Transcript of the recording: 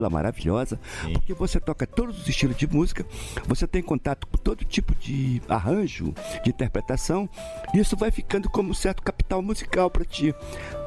maravilhosa, Sim. porque você toca todos os estilos de música, você tem contato com todo tipo de arranjo, de interpretação, e isso vai ficando como um certo capital musical para ti.